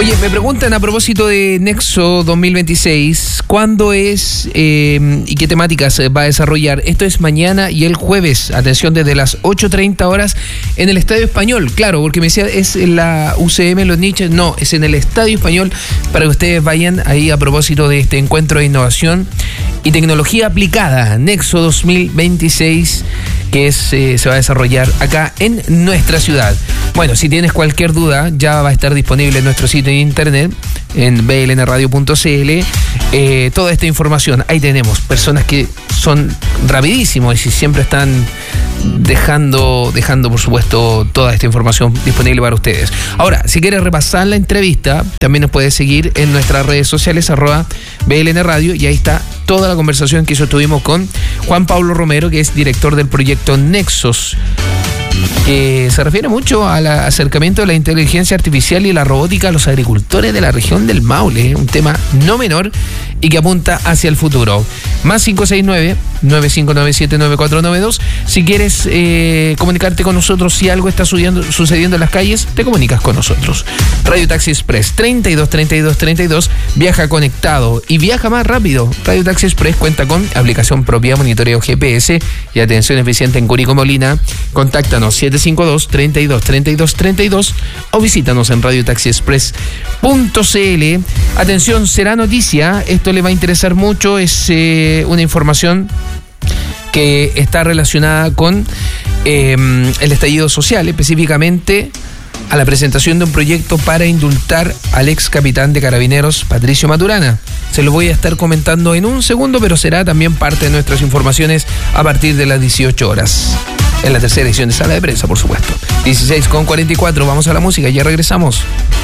Oye, me preguntan a propósito de Nexo 2026, ¿cuándo es y qué temáticas va a desarrollar? Esto es mañana y el jueves, atención, desde las 8:30 horas en el Estadio Español. Claro, porque me decía, ¿es en la UCM en Los Niches? No, es en el Estadio Español, para que ustedes vayan ahí a propósito de este encuentro de innovación y tecnología aplicada, Nexo 2026, que se va a desarrollar acá en nuestra ciudad. Bueno, si tienes cualquier duda, ya va a estar disponible en nuestro sitio de internet, en blnradio.cl, toda esta información. Ahí tenemos personas que son rapidísimos y siempre están dejando por supuesto toda esta información disponible para ustedes. Ahora, si quieres repasar la entrevista, también nos puedes seguir en nuestras redes sociales @blnradio, y ahí está toda la conversación que tuvimos con Juan Pablo Romero, que es director del proyecto Nexos, que se refiere mucho al acercamiento de la inteligencia artificial y la robótica a los agricultores de la región del Maule, un tema no menor y que apunta hacia el futuro. Más 569-9597-9492. Si quieres comunicarte con nosotros, si algo está sucediendo en las calles, te comunicas con nosotros. Radio Taxi Express 323232, viaja conectado y viaja más rápido. Radio Taxi Express cuenta con aplicación propia, monitoreo GPS y atención eficiente en Curicó Molina. Contáctanos 752-323232 o visítanos en radiotaxiexpress.cl. Atención, será noticia, esto le va a interesar mucho, es una información que está relacionada con el estallido social, específicamente a la presentación de un proyecto para indultar al ex capitán de Carabineros, Patricio Maturana. Se lo voy a estar comentando en un segundo, pero será también parte de nuestras informaciones a partir de las 18 horas. En la tercera edición de Sala de Prensa, por supuesto. 16:44, vamos a la música, ya regresamos.